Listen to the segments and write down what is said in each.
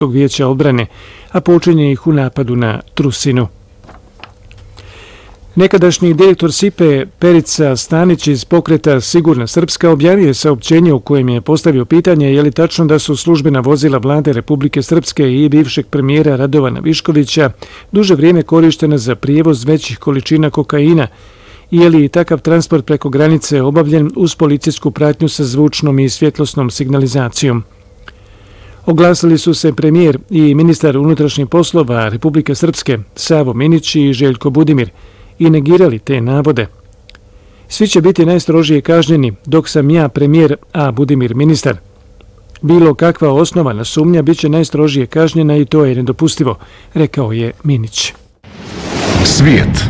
vijeća odbrane, a počinje ih u napadu na Trusinu. Nekadašnji direktor SIPA-e Perica Stanić iz pokreta Sigurna Srpska objavio je saopćenje u kojem je postavio pitanje je li tačno da su službena vozila vlade Republike Srpske i bivšeg premijera Radovana Viškovića duže vrijeme korištena za prijevoz većih količina kokaina i je li takav transport preko granice obavljen uz policijsku pratnju sa zvučnom i svjetlosnom signalizacijom. Oglasili su se premijer i ministar unutrašnjih poslova Republike Srpske Savo Minić i Željko Budimir i negirali te navode. Svi će biti najstrožije kažnjeni, dok sam ja premijer, a Budimir ministar. Bilo kakva osnovana sumnja bit će najstrožije kažnjena i to je nedopustivo, rekao je Minić. Svijet.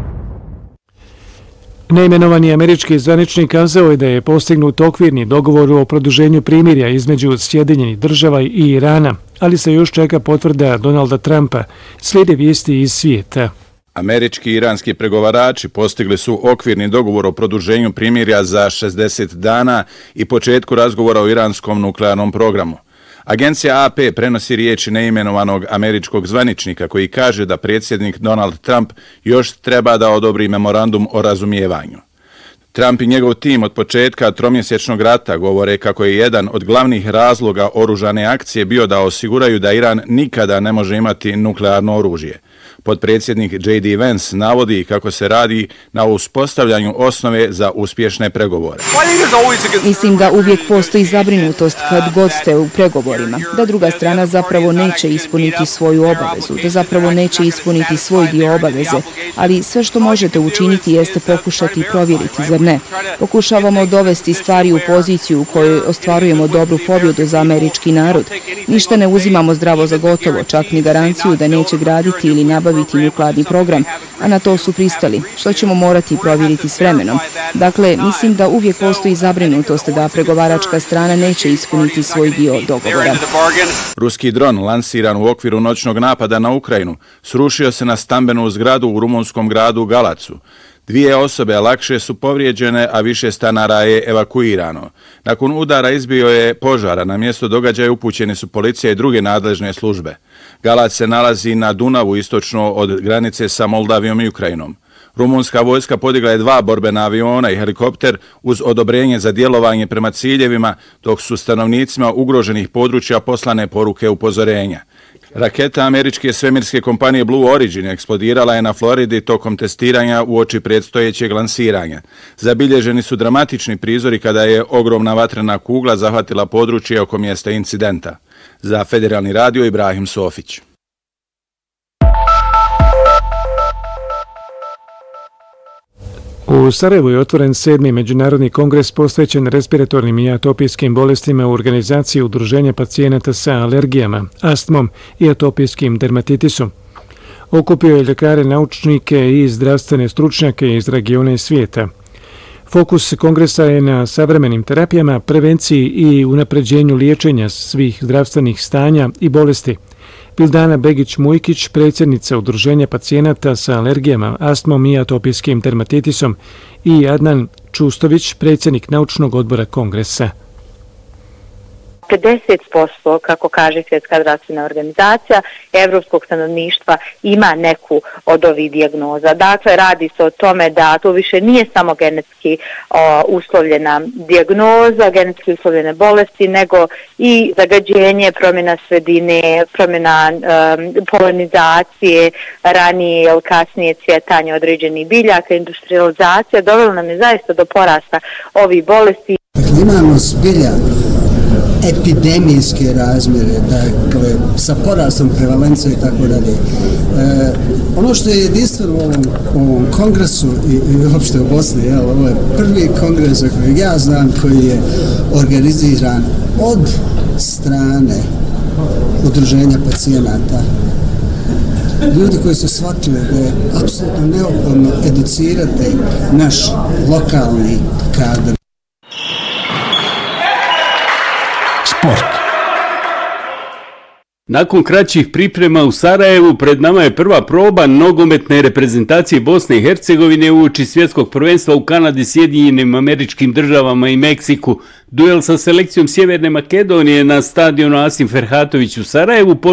Neimenovani američki zvaničnik kazao je da je postignut okvirni dogovor o produženju primirja između Sjedinjenih Država i Irana, ali se još čeka potvrda Donalda Trumpa, slijede vijesti iz svijeta. Američki i iranski pregovarači postigli su okvirni dogovor o produženju primirja za 60 dana i početku razgovora o iranskom nuklearnom programu. Agencija AP prenosi riječi neimenovanog američkog zvaničnika koji kaže da predsjednik Donald Trump još treba da odobri memorandum o razumijevanju. Trump i njegov tim od početka tromjesečnog rata govore kako je jedan od glavnih razloga oružane akcije bio da osiguraju da Iran nikada ne može imati nuklearno oružje. Potpredsjednik J.D. Vance navodi kako se radi na uspostavljanju osnove za uspješne pregovore. Mislim da uvijek postoji zabrinutost kad god ste u pregovorima, da druga strana zapravo neće ispuniti svoju obavezu, da zapravo neće ispuniti svoj dio obaveze, ali sve što možete učiniti jeste pokušati provjeriti, zar ne? Pokušavamo dovesti stvari u poziciju u kojoj ostvarujemo dobru pobjedu za američki narod. Ništa ne uzimamo zdravo za gotovo, čak ni garanciju da neće graditi ili nabaviti nuklearni program, a na to su pristali, što ćemo morati provjeriti s vremenom. Dakle, mislim da uvijek postoji zabrinutost da pregovaračka strana neće ispuniti svoj dio dogovora. Ruski dron lansiran u okviru noćnog napada na Ukrajinu srušio se na stambenu zgradu u rumunskom gradu Galacu. 2 osobe lakše su povrijeđene, a više stanara je evakuirano. Nakon udara izbio je požara. Na mjesto događaja upućeni su policija i druge nadležne službe. Galac se nalazi na Dunavu istočno od granice sa Moldavijom i Ukrajinom. Rumunska vojska podigla je 2 borbena aviona i helikopter uz odobrenje za djelovanje prema ciljevima, dok su stanovnicima ugroženih područja poslane poruke upozorenja. Raketa američke svemirske kompanije Blue Origin eksplodirala je na Floridi tokom testiranja uoči predstojećeg lansiranja. Zabilježeni su dramatični prizori kada je ogromna vatrena kugla zahvatila područje oko mjesta incidenta. Za Federalni radio Ibrahim Sofić. U Sarajevu je otvoren 7. međunarodni kongres posvećen respiratornim i atopijskim bolestima u organizaciji udruženja pacijenata sa alergijama, astmom i atopijskim dermatitisom. Okupio je ljekare, naučnike i zdravstvene stručnjake iz regiona i svijeta. Fokus kongresa je na savremenim terapijama, prevenciji i unapređenju liječenja svih zdravstvenih stanja i bolesti. Bildana Begić-Mujkić, predsjednica udruženja pacijenata sa alergijama, astmom i atopijskim dermatitisom, i Adnan Čustović, predsjednik naučnog odbora kongresa. 50%, kako kaže Svjetska zdravstvena organizacija, evropskog stanovništva ima neku od ovih dijagnoza. Dakle, radi se o tome da to više nije samo genetski uslovljena dijagnoza, genetski uslovljene bolesti, nego i zagađenje, promjena sredine, promjena polinizacije, ranije ili kasnije cvjetanje određenih biljaka, industrializacija. Dovelo nam je zaista do porasta ovih bolesti. Dakle, imamo zbilja epidemijske razmjere, dakle, sa porastom prevalencije i tako dalje. Ono što je jedinstveno u ovom kongresu i uopšte u Bosni, ovo je prvi kongres za kojeg ja znam koji je organiziran od strane udruženja pacijenata. Ljudi koji su shvatili da je apsolutno neophodno educirati naš lokalni kadar. Sport. Nakon kraćih priprema u Sarajevu pred nama je prva proba nogometne reprezentacije Bosne i Hercegovine uoči svjetskog prvenstva u Kanadi, Sjedinjenim Američkim Državama i Meksiku. Duel sa selekcijom Sjeverne Makedonije na stadionu Asim Ferhatović u Sarajevu